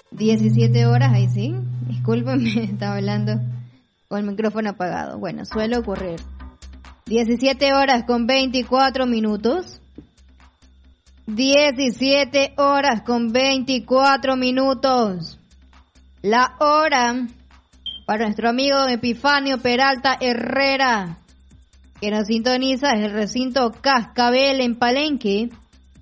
17 horas, ahí sí. Discúlpenme, estaba hablando con el micrófono apagado. Bueno, suele ocurrir. 17 horas con 24 minutos. 17 horas con 24 minutos. La hora para nuestro amigo Epifanio Peralta Herrera, que nos sintoniza desde el recinto Cascabel en Palenque.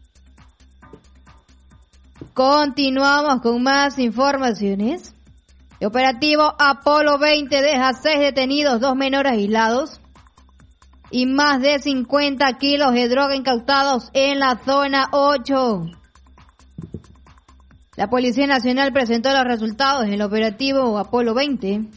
Continuamos con más informaciones. El operativo Apolo 20 deja 6 detenidos, 2 menores aislados y más de 50 kilos de droga incautados en la zona 8. La Policía Nacional presentó los resultados del operativo Apolo 20.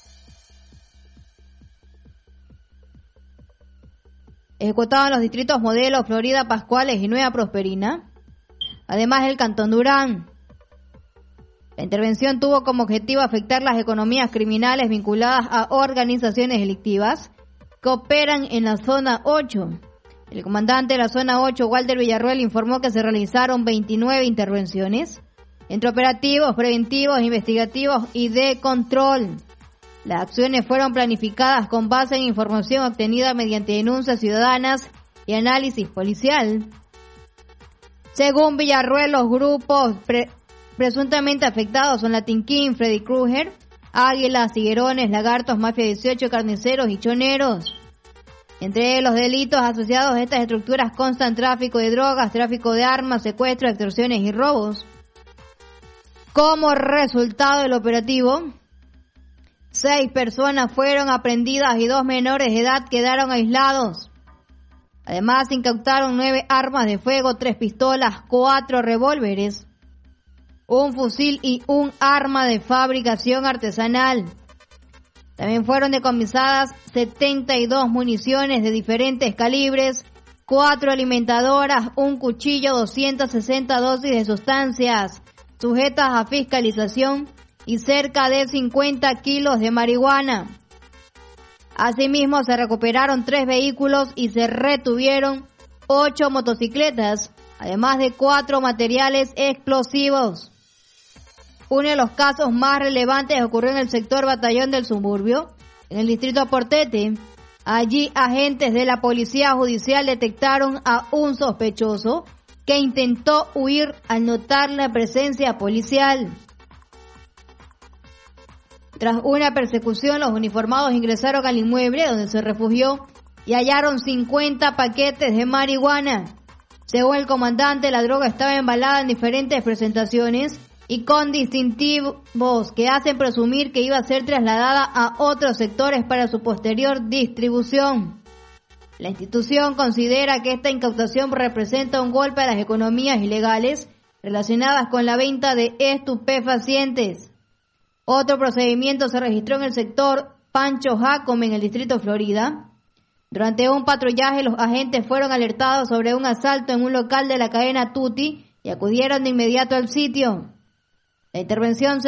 Ejecutado en los distritos Modelos, Florida, Pascuales y Nueva Prosperina, además del Cantón Durán. La intervención tuvo como objetivo afectar las economías criminales vinculadas a organizaciones delictivas que operan en la zona 8. El comandante de la zona 8, Walter Villarruel, informó que se realizaron 29 intervenciones entre operativos, preventivos, investigativos y de control. Las acciones fueron planificadas con base en información obtenida mediante denuncias ciudadanas y análisis policial. Según Villarruel, los grupos presuntamente afectados son Latin King, Freddy Krueger, Águilas, Tiguerones, Lagartos, Mafia 18, Carniceros y Choneros. Entre los delitos asociados a estas estructuras constan tráfico de drogas, tráfico de armas, secuestros, extorsiones y robos. Como resultado del operativo, 6 personas fueron aprehendidas y 2 menores de edad quedaron aislados. Además, se incautaron 9 armas de fuego, 3 pistolas, 4 revólveres, un fusil y un arma de fabricación artesanal. También fueron decomisadas 72 municiones de diferentes calibres, 4 alimentadoras, un cuchillo, 260 dosis de sustancias sujetas a fiscalización y cerca de 50 kilos de marihuana. Asimismo, se recuperaron 3 vehículos y se retuvieron 8 motocicletas, además de 4 materiales explosivos. Uno de los casos más relevantes ocurrió en el sector Batallón del Suburbio, en el distrito Portete. Allí, agentes de la Policía Judicial detectaron a un sospechoso que intentó huir al notar la presencia policial. Tras una persecución, los uniformados ingresaron al inmueble donde se refugió y hallaron 50 paquetes de marihuana. Según el comandante, la droga estaba embalada en diferentes presentaciones y con distintivos que hacen presumir que iba a ser trasladada a otros sectores para su posterior distribución. La institución considera que esta incautación representa un golpe a las economías ilegales relacionadas con la venta de estupefacientes. Otro procedimiento se registró en el sector Pancho Jacome, en el distrito Florida. Durante un patrullaje, los agentes fueron alertados sobre un asalto en un local de la cadena Tutti y acudieron de inmediato al sitio. La intervención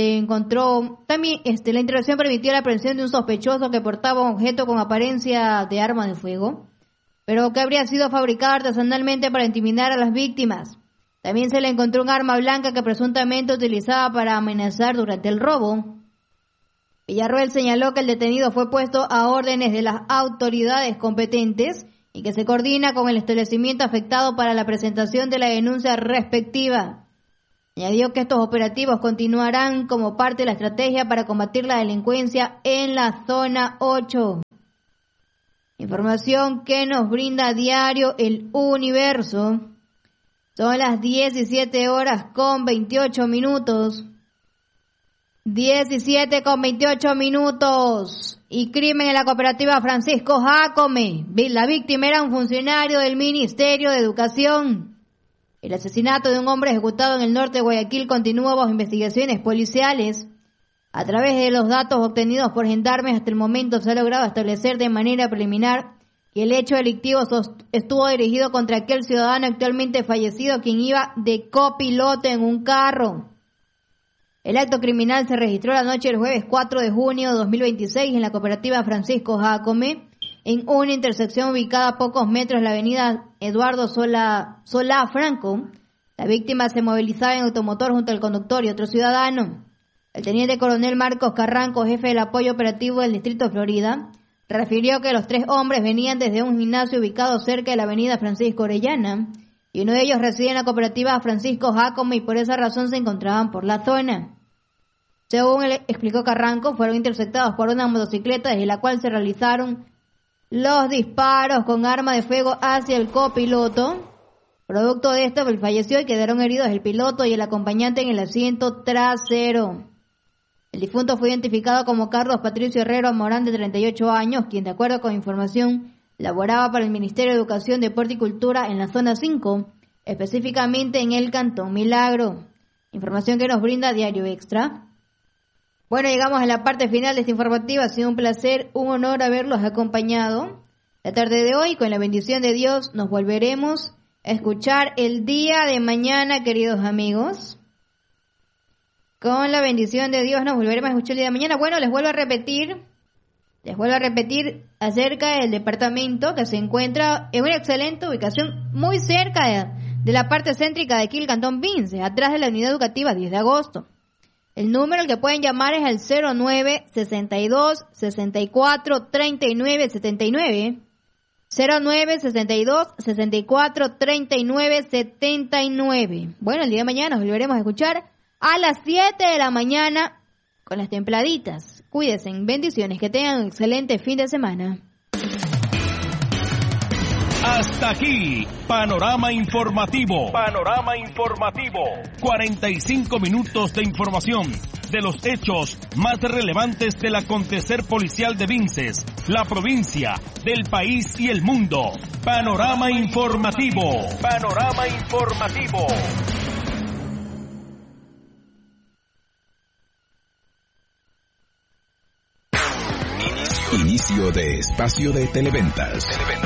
la intervención permitió la aprehensión de un sospechoso que portaba un objeto con apariencia de arma de fuego, pero que habría sido fabricado artesanalmente para intimidar a las víctimas. También se le encontró un arma blanca que presuntamente utilizaba para amenazar durante el robo. Villarruel señaló que el detenido fue puesto a órdenes de las autoridades competentes y que se coordina con el establecimiento afectado para la presentación de la denuncia respectiva. Añadió que estos operativos continuarán como parte de la estrategia para combatir la delincuencia en la zona 8. Información que nos brinda a diario El Universo. Son las 17 horas con 28 minutos. 17 con 28 minutos. Y crimen en la cooperativa Francisco Jacome. La víctima era un funcionario del Ministerio de Educación. El asesinato de un hombre ejecutado en el norte de Guayaquil continúa bajo investigaciones policiales. A través de los datos obtenidos por gendarmes, hasta el momento se ha logrado establecer de manera preliminar que el hecho delictivo estuvo dirigido contra aquel ciudadano actualmente fallecido, quien iba de copiloto en un carro. El acto criminal se registró la noche del jueves 4 de junio de 2026 en la cooperativa Francisco Jacome, en una intersección ubicada a pocos metros de la avenida Eduardo Solá Franco, La víctima se movilizaba en automotor junto al conductor y otro ciudadano. El teniente coronel Marcos Carranco, jefe del apoyo operativo del Distrito Florida, refirió que los 3 hombres venían desde un gimnasio ubicado cerca de la avenida Francisco Orellana, y uno de ellos reside en la cooperativa Francisco Jacome y por esa razón se encontraban por la zona. Según explicó Carranco, fueron interceptados por una motocicleta desde la cual se realizaron los disparos con arma de fuego hacia el copiloto. Producto de esto, falleció y quedaron heridos el piloto y el acompañante en el asiento trasero. El difunto fue identificado como Carlos Patricio Herrero Morán, de 38 años, quien, de acuerdo con información, laboraba para el Ministerio de Educación, Deporte y Cultura en la zona 5, específicamente en el Cantón Milagro. Información que nos brinda Diario Extra. Bueno, llegamos a la parte final de esta informativa. Ha sido un placer, un honor haberlos acompañado. La tarde de hoy, con la bendición de Dios, nos volveremos a escuchar el día de mañana, queridos amigos. Con la bendición de Dios nos volveremos a escuchar el día de mañana. Bueno, les vuelvo a repetir acerca del departamento que se encuentra en una excelente ubicación muy cerca de la parte céntrica de aquí, el Cantón Vinces, atrás de la unidad educativa 10 de agosto. El número al que pueden llamar es el 09-62-64-39-79. 09-62-64-39-79. Bueno, el día de mañana nos volveremos a escuchar a las 7 de la mañana con las templaditas. Cuídense, bendiciones, que tengan un excelente fin de semana. Hasta aquí, Panorama Informativo. 45 minutos de información de los hechos más relevantes del acontecer policial de Vinces, la provincia, del país y el mundo. Panorama Informativo. Inicio de espacio de televentas.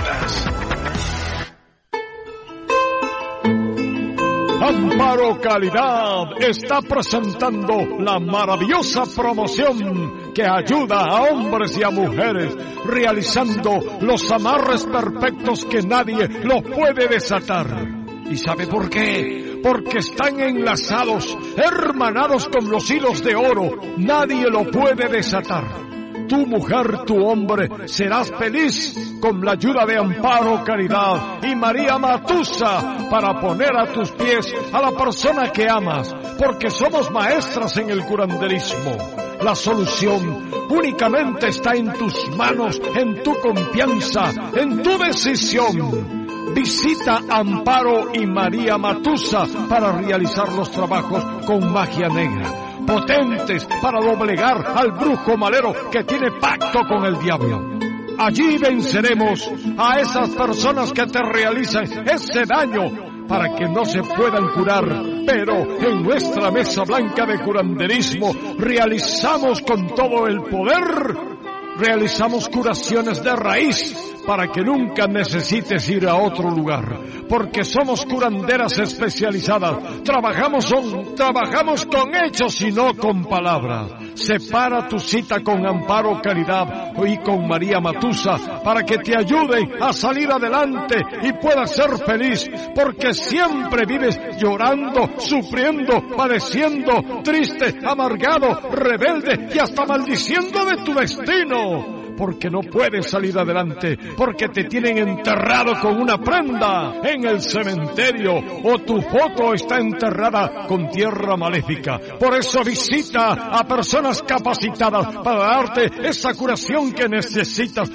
Amparo Calidad está presentando la maravillosa promoción que ayuda a hombres y a mujeres realizando los amarres perfectos que nadie los puede desatar. ¿Y sabe por qué? Porque están enlazados, hermanados con los hilos de oro. Nadie lo puede desatar. Tu mujer, tu hombre, serás feliz con la ayuda de Amparo Caridad y María Matusa para poner a tus pies a la persona que amas, porque somos maestras en el curanderismo. La solución únicamente está en tus manos, en tu confianza, en tu decisión. Visita Amparo y María Matusa para realizar los trabajos con magia negra, potentes para doblegar al brujo malero que tiene pacto con el diablo. Allí venceremos a esas personas que te realizan ese daño para que no se puedan curar. Pero en nuestra mesa blanca de curanderismo realizamos con todo el poder, realizamos curaciones de raíz para que nunca necesites ir a otro lugar, porque somos curanderas especializadas. Trabajamos con hechos y no con palabras. Separa tu cita con Amparo Caridad y con María Matusa para que te ayuden a salir adelante y puedas ser feliz, porque siempre vives llorando, sufriendo, padeciendo, triste, amargado, rebelde y hasta maldiciendo de tu destino. Porque no puedes salir adelante, porque te tienen enterrado con una prenda en el cementerio o tu foto está enterrada con tierra maléfica. Por eso visita a personas capacitadas para darte esa curación que necesitas